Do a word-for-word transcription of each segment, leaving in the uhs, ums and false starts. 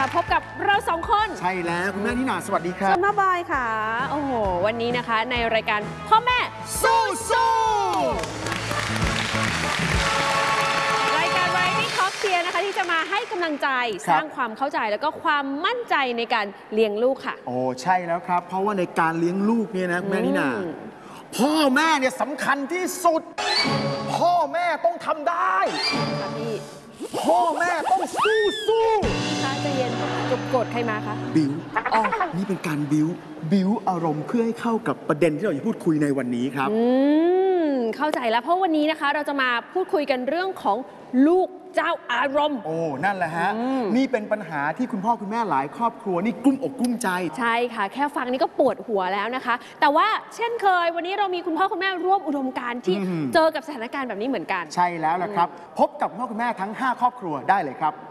พบกับเราสองคนใช่แล้วคุณแม่นิน่าสวัสดีครับส่วนมาบอยค่ะโอ้โหวันนี้นะคะในรายการพ่อแม่สู้สู้รายการ Variety Talk เชียร์นะคะที่จะมาให้กำลังใจสร้างความเข้าใจแล้วก็ความมั่นใจในการเลี้ยงลูกค่ะโอ้ใช่แล้วครับเพราะว่าในการเลี้ยงลูกเนี่ยนะคุณแม่นิน่าพ่อแม่เนี่ยสำคัญที่สุดพ่อแม่ต้องทำได้ค่ะพี่พ่อแม่ต้องสู้สู้ค่ะใจเย็นจบโกรธใครมาคะบิวอ๋อนี่เป็นการบิวบิวอารมณ์เพื่อให้เข้ากับประเด็นที่เราจะพูดคุยในวันนี้ครับอืมเข้าใจแล้วเพราะวันนี้นะคะเราจะมาพูดคุยกันเรื่องของลูกเจ้าอารมณ์โอ้นั่นแหละฮะนี่เป็นปัญหาที่คุณพ่อคุณแม่หลายครอบครัวนี่กลุ้มอกกลุ้มใจใช่ค่ะแค่ฟังนี่ก็ปวดหัวแล้วนะคะแต่ว่าเช่นเคยวันนี้เรามีคุณพ่อคุณแม่ร่วมอุดมการณ์ที่เจอกับสถานการณ์แบบนี้เหมือนกันใช่แล้วล่ะครับพบกับคุณพ่อคุณแม่ทั้งห้าครอบครัวได้เลยครับ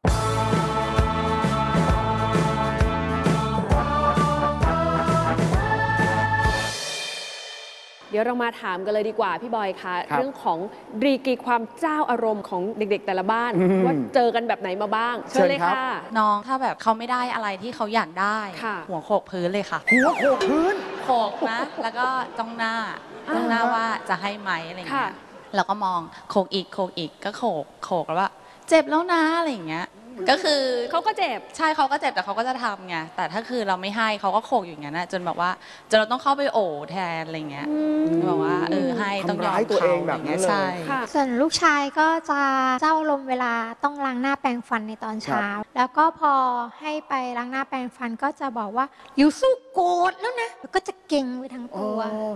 เดี๋ยวเรามาถามกันเลยดีกว่าพี่บอยคะเรื่องของดีกรีความเจ้าอารมณ์ของเด็กๆแต่ละบ้านว่าเจอกันแบบไหนมาบ้างเชิญเลยค่ะน้องถ้าแบบเขาไม่ได้อะไรที่เขาอยากได้หัวโขกพื้นเลยค่ะหัวโขกพื้นโขกนะแล้วก็จ้องหน้าจ้องหน้าว่าจะให้ไหมอะไรอย่างเงี้ยแล้วก็มองโขกอีกโขกอีกก็โขกโขกแล้วว่าเจ็บแล้วนะอะไรอย่างเงี้ยก็คือเขาก็เจ็บใช่เขาก็เจ็บแต่เขาก็จะทำไงแต่ถ้าคือเราไม่ให้เขาก็โขกอยู่อย่างนั้นนะจนแบบว่าจนเราต้องเข้าไปโอบแทนอะไรเงี้ยบอกว่าเออให้ต้องยอมตัวเองแบบนี้ใช่ส่วนลูกชายก็จะเจ้าลมเวลาต้องล้างหน้าแปรงฟันในตอนเช้าแล้วก็พอให้ไปล้างหน้าแปรงฟันก็จะบอกว่าอยู่สู้โกรธแล้วนะแล้วก็จะเก่งไปทั้งตัว